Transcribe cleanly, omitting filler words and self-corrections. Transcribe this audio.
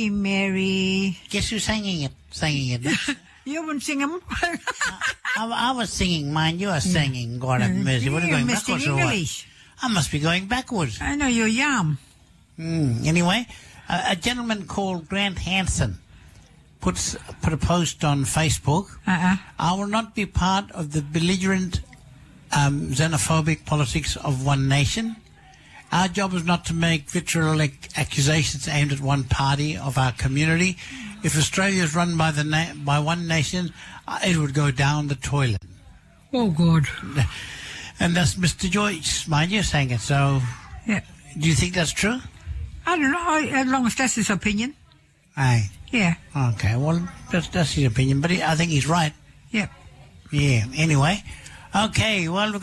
Mary, Mary. Guess who's singing it? You wouldn't sing them. I was singing mine. You are singing. God have mercy. What are you going backwards or what? English. I must be going backwards. I know you're young. Anyway, a gentleman called Grant Hansen put a post on Facebook. I will not be part of the belligerent, xenophobic politics of one nation. Our job is not to make vitriolic accusations aimed at one party of our community. If Australia is run by one nation, it would go down the toilet. Oh, God. And that's Mr. Joyce, mind you, saying it. So, yeah. Do you think that's true? I don't know, as long as that's his opinion. Aye. Yeah. Okay, well, that's his opinion, but I think he's right. Yeah. Yeah, anyway. Okay, well...